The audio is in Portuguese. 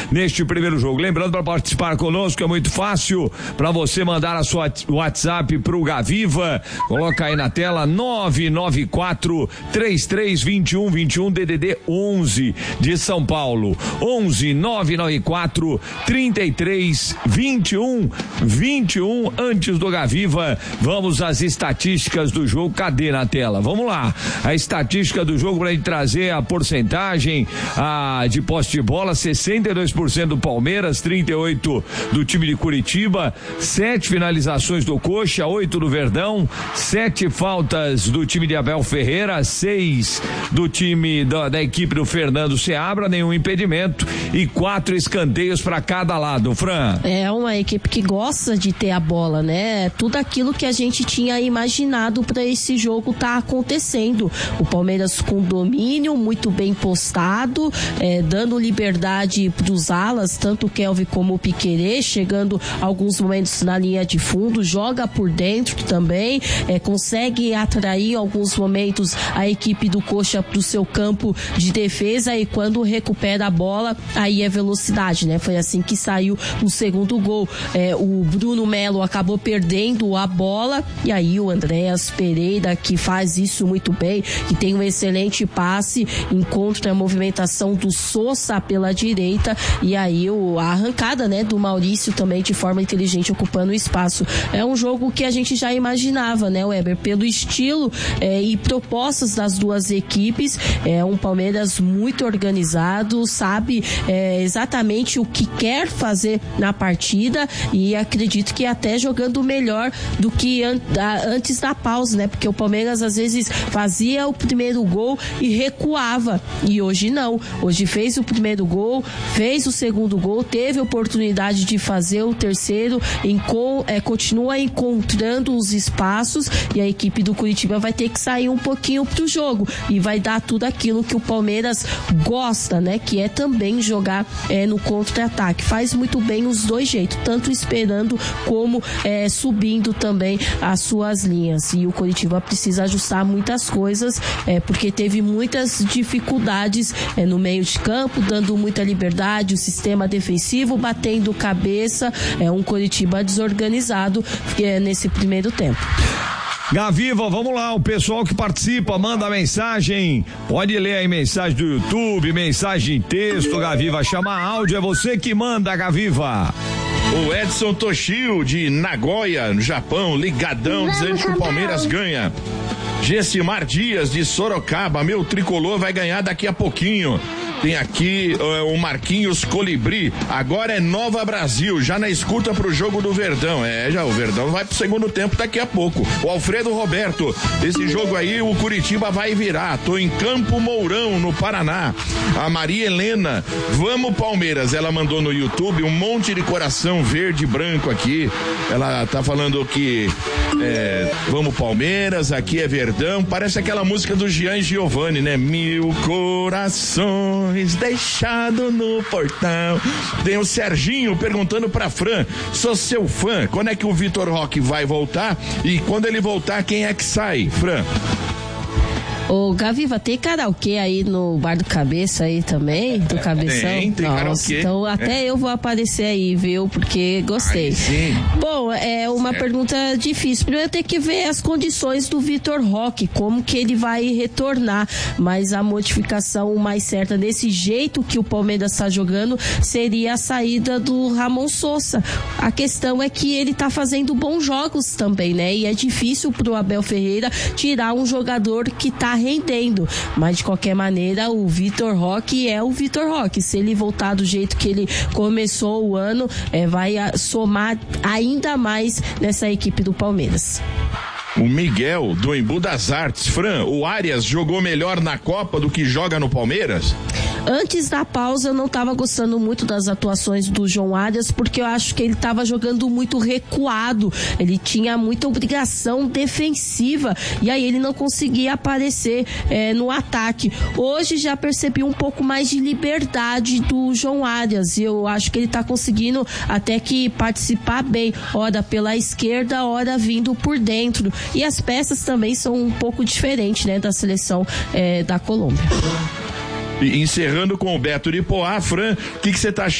neste primeiro jogo. Lembrando, para participar conosco é muito fácil, para você mandar a sua WhatsApp pro Gaviva, coloca aí na tela 994-332121 DDD 11 de São Paulo, 11-994-332121. Antes do Gaviva, vamos às estatísticas do jogo. Cadê na tela? Vamos lá, a estatística do jogo pra gente trazer a porcentagem de posse de bola: 62% do Palmeiras, 38% do time de Curitiba, 7 finalizações do Coxa, 8 do Verdão, 7 faltas do time de Abel Ferreira, 6 do time da equipe do Fernando Seabra, nenhum impedimento e 4 escanteios para cada lado. Fran. É uma equipe que gosta de ter a bola, né? Tudo aquilo que a gente tinha imaginado para esse jogo tá acontecendo. O Palmeiras com domínio, muito bem postado, dando liberdade pros alas, tanto o Kelvin como o Piquerez, chegando alguns momentos na linha de fundo, joga por dentro também, consegue atrair alguns momentos a equipe do Coxa pro seu campo de defesa, e quando recupera a bola, aí é velocidade, né? Foi assim que saiu o segundo gol. O Bruno Melo acabou perdendo a bola, e aí o Andréas Pereira, que faz isso muito bem, que tem um excelente passe, encontra a movimentação do Sousa pela direita, e aí a arrancada, né, do Maurício também de forma inteligente, ocupando o espaço. É um jogo que a gente já imaginava, né, Weber, pelo estilo e propostas das duas equipes. É um Palmeiras muito organizado, sabe exatamente o que quer fazer na partida, e acredito que até jogando melhor do que antes da pausa, né, porque o Palmeiras às vezes fazia o primeiro gol e recuava, e hoje não. Hoje fez o primeiro gol, fez o segundo gol, teve a oportunidade de fazer o terceiro, continua encontrando os espaços, e a equipe do Curitiba vai ter que sair um pouquinho pro jogo e vai dar tudo aquilo que o Palmeiras gosta, né, que é também jogar no contra-ataque. Faz muito bem os dois jeitos, tanto esperando como subindo também as suas linhas, e o Curitiba precisa ajustar muitas coisas, porque teve muitas dificuldades no meio de campo, dando muita liberdade, o sistema defensivo batendo cabeça, um Curitiba desorganizado nesse primeiro tempo. Gaviva, vamos lá, o pessoal que participa, manda mensagem, pode ler aí mensagem do YouTube, mensagem em texto, Gaviva, chama áudio, é você que manda, Gaviva. O Edson Toshio de Nagoya, no Japão, ligadão, dizendo que o Palmeiras ganha. Gessimar Dias de Sorocaba, meu tricolor vai ganhar daqui a pouquinho. Tem aqui o Marquinhos Colibri, agora é Nova Brasil, já na escuta pro jogo do Verdão. Já o Verdão vai pro segundo tempo daqui a pouco. O Alfredo Roberto, esse jogo aí o Curitiba vai virar, tô em Campo Mourão, no Paraná. A Maria Helena, vamos Palmeiras, ela mandou no YouTube um monte de coração verde e branco aqui, ela tá falando que vamos Palmeiras, aqui é Verdão, parece aquela música do Gian Giovanni, né? 1000 corações deixado no portão. Tem o Serginho perguntando pra Fran, sou seu fã, quando é que o Vitor Roque vai voltar, e quando ele voltar, quem é que sai, Fran? Ô, Gaviva, tem karaokê aí no Bar do Cabeça aí também? Do Cabeção? Tem karaokê. Então até eu vou aparecer aí, viu? Porque gostei. Ai, sim. Bom, é uma pergunta difícil. Primeiro tem que ver as condições do Vitor Roque, como que ele vai retornar, mas a modificação mais certa desse jeito que o Palmeiras está jogando seria a saída do Ramon Sousa. A questão é que ele tá fazendo bons jogos também, né? E é difícil pro Abel Ferreira tirar um jogador que tá rendendo, mas de qualquer maneira o Vitor Roque é o Vitor Roque. Se ele voltar do jeito que ele começou o ano, vai somar ainda mais nessa equipe do Palmeiras. O Miguel do Embu das Artes, Fran, o Arias jogou melhor na Copa do que joga no Palmeiras? Antes da pausa eu não estava gostando muito das atuações do João Arias, porque eu acho que ele estava jogando muito recuado, ele tinha muita obrigação defensiva e aí ele não conseguia aparecer no ataque. Hoje já percebi um pouco mais de liberdade do João Arias, e eu acho que ele está conseguindo até que participar bem, ora pela esquerda, ora vindo por dentro, e as peças também são um pouco diferentes, né, da seleção da Colômbia. E encerrando com o Beto de Poá, Fran, o que você tá achando